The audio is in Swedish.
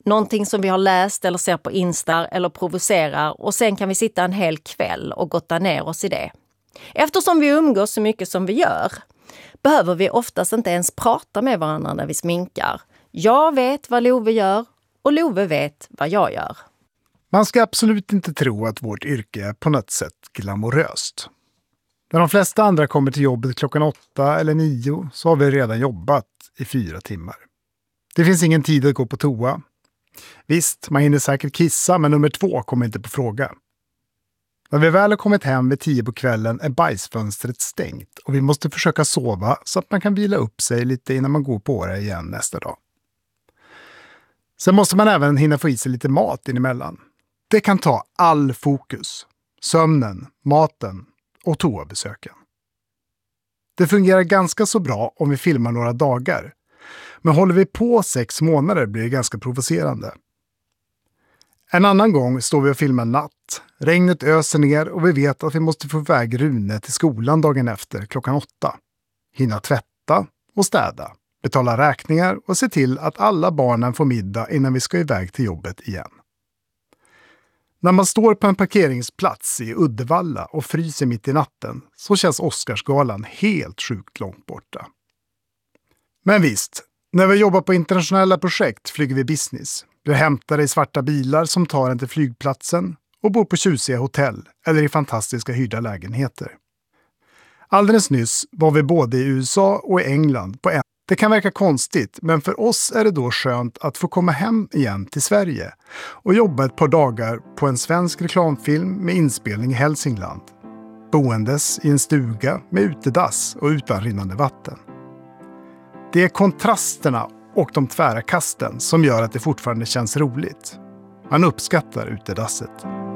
Någonting som vi har läst eller ser på Insta eller provocerar, och sen kan vi sitta en hel kväll och gotta ner oss i det. Eftersom vi umgås så mycket som vi gör behöver vi oftast inte ens prata med varandra när vi sminkar. Jag vet vad Love gör och Love vet vad jag gör. Man ska absolut inte tro att vårt yrke är på något sätt glamoröst. När de flesta andra kommer till jobbet klockan 8 eller 9 så har vi redan jobbat i 4 timmar. Det finns ingen tid att gå på toa. Visst, man hinner säkert kissa, men nummer 2 kommer inte på fråga. När vi väl har kommit hem vid 10 på kvällen är bajsfönstret stängt och vi måste försöka sova så att man kan vila upp sig lite innan man går på det igen nästa dag. Sen måste man även hinna få i sig lite mat inemellan. Det kan ta all fokus. Sömnen, maten och toabesöken. Det fungerar ganska så bra om vi filmar några dagar. Men håller vi på 6 månader blir det ganska provocerande. En annan gång står vi och filmar natt. Regnet öser ner och vi vet att vi måste få iväg Rune till skolan dagen efter klockan 8. Hinna tvätta och städa. Betala räkningar och se till att alla barnen får middag innan vi ska iväg till jobbet igen. När man står på en parkeringsplats i Uddevalla och fryser mitt i natten så känns Oscarsgalan helt sjukt långt borta. Men visst, när vi jobbar på internationella projekt flyger vi business. Vi hämtar i svarta bilar som tar en till flygplatsen och bor på tjusiga hotell eller i fantastiska hyrda lägenheter. Alldeles nyss var vi både i USA och i England på en. Det kan verka konstigt, men för oss är det då skönt att få komma hem igen till Sverige och jobba ett par dagar på en svensk reklamfilm med inspelning i Hälsingland. Boendes i en stuga med utedass och utan rinnande vatten. Det är kontrasterna och de tvära kasten som gör att det fortfarande känns roligt. Man uppskattar utedasset.